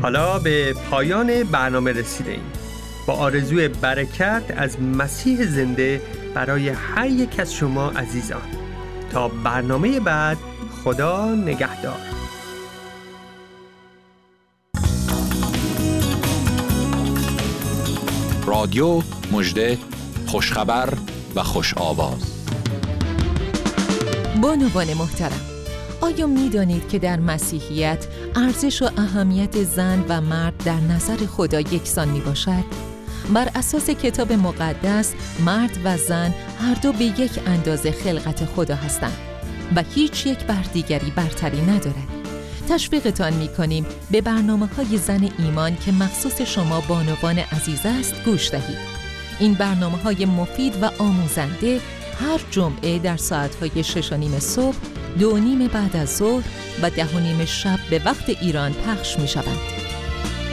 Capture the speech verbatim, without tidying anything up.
حالا به پایان برنامه رسیده ایم. با آرزوی برکت از مسیح زنده برای هر یک از شما عزیزان. تا برنامه بعد، خدا نگهدار. رادیو مژده، خوشخبر و خوش آواز. بانوان محترم، آیا می دانید که در مسیحیت ارزش و اهمیت زن و مرد در نظر خدا یکسان می باشد؟ بر اساس کتاب مقدس، مرد و زن هر دو به یک اندازه خلقت خدا هستند و هیچ یک بر دیگری برتری ندارد. تشویقتان می کنیم به برنامه‌های زن ایمان که مخصوص شما بانوان عزیز است گوش دهید. این برنامه‌های مفید و آموزنده هر جمعه در ساعت‌های شش و نیم صبح، دو و نیم بعد از ظهر و ده و نیم شب به وقت ایران پخش می‌شوند.